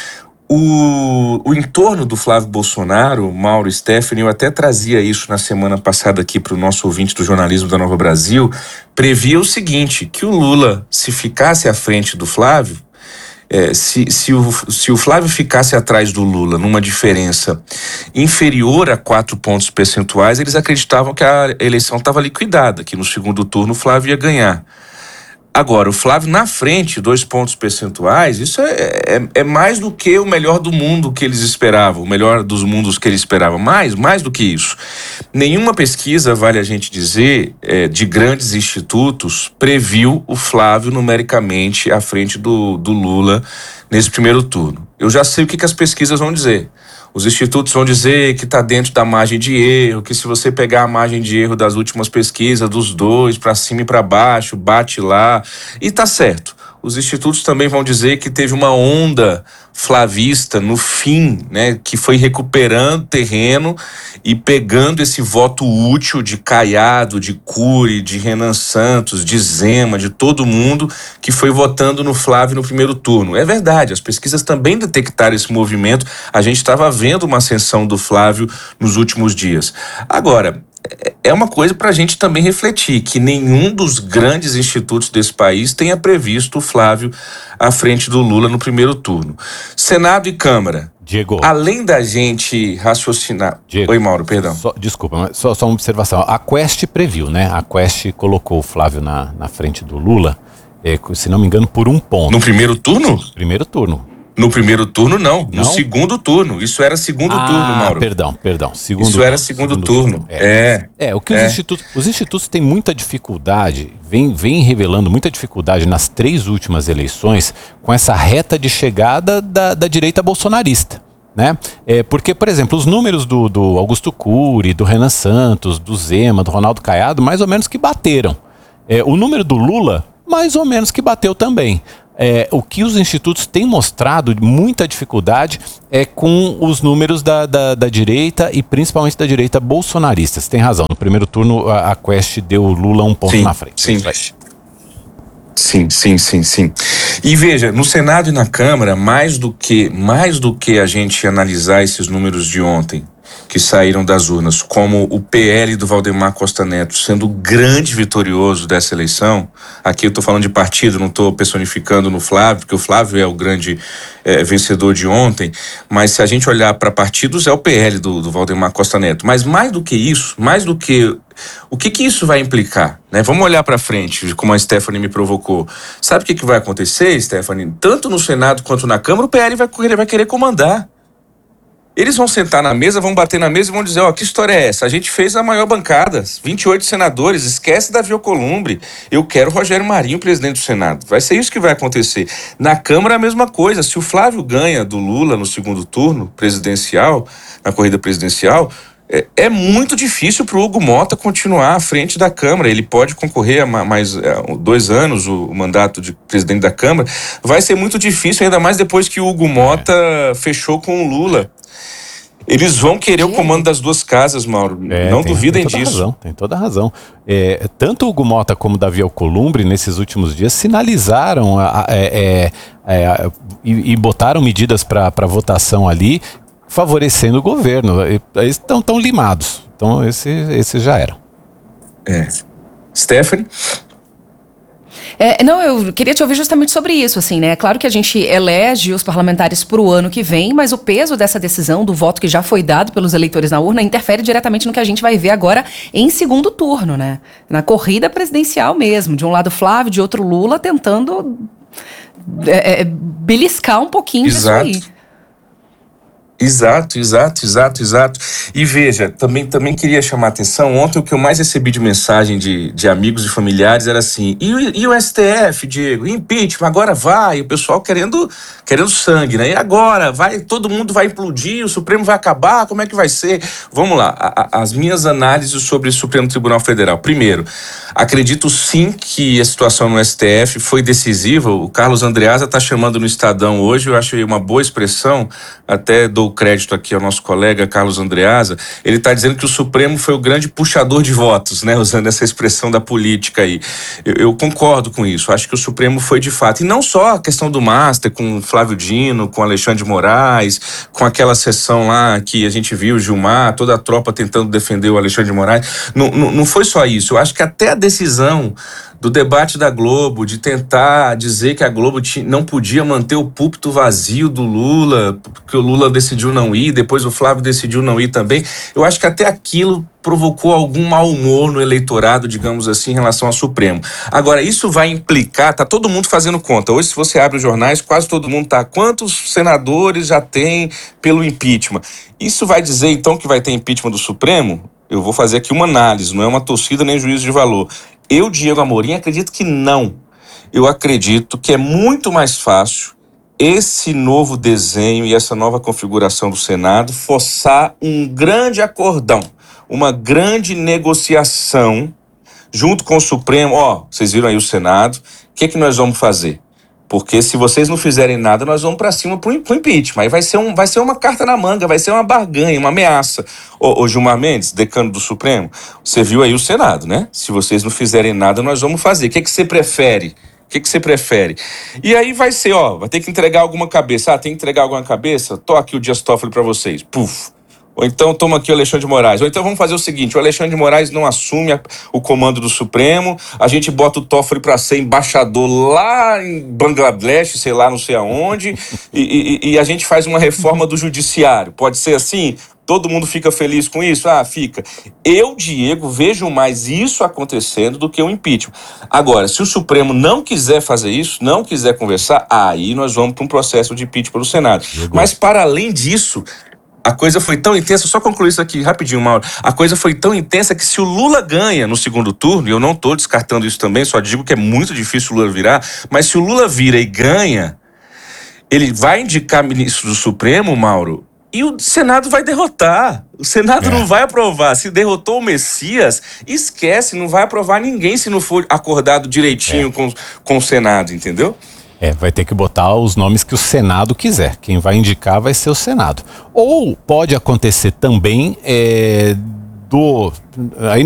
O, o entorno do Flávio Bolsonaro, Mauro e Stephanie, eu até trazia isso na semana passada aqui para o nosso ouvinte do jornalismo da Nova Brasil, previa o seguinte, que o Lula, se ficasse à frente do Flávio, É, se, se, o, se o Flávio ficasse atrás do Lula numa diferença inferior a quatro pontos percentuais, eles acreditavam que a eleição estava liquidada, que no segundo turno o Flávio ia ganhar. Agora, o Flávio na frente, dois pontos percentuais, isso é, é, é mais do que o melhor do mundo que eles esperavam, o melhor dos mundos que eles esperavam, mais, mais do que isso. Nenhuma pesquisa, vale a gente dizer, é, de grandes institutos, previu o Flávio numericamente à frente do, do Lula nesse primeiro turno. Eu já sei o que, que as pesquisas vão dizer. Os institutos vão dizer que está dentro da margem de erro, que se você pegar a margem de erro das últimas pesquisas, dos dois, para cima e para baixo, bate lá, e tá certo. Os institutos também vão dizer que teve uma onda flavista no fim, né, que foi recuperando terreno e pegando esse voto útil de Caiado, de Cury, de Renan Santos, de Zema, de todo mundo que foi votando no Flávio no primeiro turno. É verdade, as pesquisas também detectaram esse movimento, a gente estava vendo uma ascensão do Flávio nos últimos dias. Agora, é uma coisa para a gente também refletir, que nenhum dos grandes institutos desse país tenha previsto o Flávio à frente do Lula no primeiro turno. Senado e Câmara. Diego. Além da gente raciocinar... Diego, Oi, Mauro, perdão. Só, desculpa, mas só, só uma observação. A Quest previu, né? A Quest colocou o Flávio na, na frente do Lula, é, se não me engano, por um ponto. No primeiro turno? Primeiro turno. No primeiro turno, não. não. No segundo turno. Isso era segundo ah, turno, Mauro. perdão, perdão. Segundo Isso era segundo, segundo turno. turno. É. É, é o que é. os institutos... Os institutos têm muita dificuldade, vem, vem revelando muita dificuldade nas três últimas eleições com essa reta de chegada da, da direita bolsonarista. Né? É, porque, por exemplo, os números do, do Augusto Cury, do Renan Santos, do Zema, do Ronaldo Caiado, mais ou menos que bateram. É, o número do Lula, mais ou menos que bateu também. É, o que os institutos têm mostrado muita dificuldade é com os números da, da, da direita e principalmente da direita bolsonarista. Você tem razão, no primeiro turno a, a Quest deu o Lula um ponto sim, na frente. Sim, sim, sim, sim, sim. E veja, no Senado e na Câmara, mais do que, mais do que a gente analisar esses números de ontem, que saíram das urnas, como o P L do Valdemar Costa Neto sendo o grande vitorioso dessa eleição. Aqui eu estou falando de partido, não estou personificando no Flávio, porque o Flávio é o grande é, vencedor de ontem, mas se a gente olhar para partidos, é o P L do, do Valdemar Costa Neto. Mas mais do que isso, mais do que... O que que isso vai implicar? Né? Vamos olhar para frente, como a Stephanie me provocou. Sabe o que que vai acontecer, Stephanie? Tanto no Senado quanto na Câmara, o P L vai, vai querer comandar. Eles vão sentar na mesa, vão bater na mesa e vão dizer, ó, oh, que história é essa? A gente fez a maior bancada, vinte e oito senadores, esquece Davi Alcolumbre, eu quero Rogério Marinho, presidente do Senado. Vai ser isso que vai acontecer. Na Câmara a mesma coisa, se o Flávio ganha do Lula no segundo turno presidencial, na corrida presidencial, é, é muito difícil para o Hugo Mota continuar à frente da Câmara. Ele pode concorrer a mais a dois anos o, o mandato de presidente da Câmara. Vai ser muito difícil, ainda mais depois que o Hugo Mota é. fechou com o Lula. Eles vão querer o comando das duas casas, Mauro. É, não tem, duvidem tem toda disso. Razão, tem toda a razão. É, tanto o Hugo Mota como o Davi Alcolumbre, nesses últimos dias, sinalizaram a, a, é, é, a, e, e botaram medidas para votação ali, favorecendo o governo. Eles estão tão limados. Então, esse, esse já era. É. Stephanie? É, não, eu queria te ouvir justamente sobre isso, assim, né? Claro que a gente elege os parlamentares para o ano que vem, mas o peso dessa decisão, do voto que já foi dado pelos eleitores na urna, interfere diretamente no que a gente vai ver agora em segundo turno, né? Na corrida presidencial mesmo. De um lado Flávio, de outro Lula, tentando é, é, beliscar um pouquinho Exato. disso aí. Exato, exato, exato, exato. E veja, também, também queria chamar a atenção, ontem o que eu mais recebi de mensagem de, de amigos e familiares era assim, e o, e o S T F, Diego, impeachment, agora vai, o pessoal querendo, querendo sangue, né? E agora, vai, todo mundo vai implodir, o Supremo vai acabar, como é que vai ser? Vamos lá, a, a, as minhas análises sobre o Supremo Tribunal Federal. Primeiro, acredito sim que a situação no S T F foi decisiva, o Carlos Andreasa está chamando no Estadão hoje, eu acho uma boa expressão, até dou crédito aqui ao nosso colega Carlos Andreasa, ele está dizendo que o Supremo foi o grande puxador de votos, né, usando essa expressão da política aí. Eu, eu concordo com isso, acho que o Supremo foi de fato, e não só a questão do Master com Flávio Dino, com Alexandre de Moraes, com aquela sessão lá que a gente viu, Gilmar, toda a tropa tentando defender o Alexandre de Moraes, não, não, não foi só isso, eu acho que até a decisão do debate da Globo, de tentar dizer que a Globo não podia manter o púlpito vazio do Lula, porque o Lula decidiu não ir, depois o Flávio decidiu não ir também. Eu acho que até aquilo provocou algum mau humor no eleitorado, digamos assim, em relação ao Supremo. Agora, isso vai implicar, tá todo mundo fazendo conta. Hoje, se você abre os jornais, quase todo mundo tá. Quantos senadores já tem pelo impeachment? Isso vai dizer, então, que vai ter impeachment do Supremo? Eu vou fazer aqui uma análise, não é uma torcida nem juízo de valor. Eu, Diego Amorim, acredito que não. Eu acredito que é muito mais fácil esse novo desenho e essa nova configuração do Senado forçar um grande acordão, uma grande negociação junto com o Supremo. Ó, vocês viram aí o Senado, o que é que nós vamos fazer? Porque se vocês não fizerem nada, nós vamos para cima pro, pro impeachment. Aí vai ser, um, vai ser uma carta na manga, vai ser uma barganha, uma ameaça. Ô, ô Gilmar Mendes, decano do Supremo, você viu aí o Senado, né? Se vocês não fizerem nada, nós vamos fazer. O que é que você prefere? O que é que você prefere? E aí vai ser, ó, vai ter que entregar alguma cabeça. Ah, tem que entregar alguma cabeça? Tô aqui o Dias Toffoli para vocês. Puf. Ou então toma aqui o Alexandre de Moraes. Ou então vamos fazer o seguinte, o Alexandre de Moraes não assume a, o comando do Supremo, a gente bota o Toffoli para ser embaixador lá em Bangladesh, sei lá, não sei aonde, e, e, e a gente faz uma reforma do judiciário. Pode ser assim? Todo mundo fica feliz com isso? Ah, fica. Eu, Diego, vejo mais isso acontecendo do que o impeachment. Agora, se o Supremo não quiser fazer isso, não quiser conversar, aí nós vamos para um processo de impeachment do Senado. Diego. Mas, para além disso, a coisa foi tão intensa, só concluir isso aqui rapidinho, Mauro. A coisa foi tão intensa que se o Lula ganha no segundo turno, e eu não estou descartando isso também, só digo que é muito difícil o Lula virar, mas se o Lula vira e ganha, ele vai indicar ministro do Supremo, Mauro, e o Senado vai derrotar. O Senado é. não vai aprovar. Se derrotou o Messias, esquece, não vai aprovar ninguém se não for acordado direitinho é. com, com o Senado, entendeu? É, vai ter que botar os nomes que o Senado quiser. Quem vai indicar vai ser o Senado. Ou pode acontecer também é, do... Aí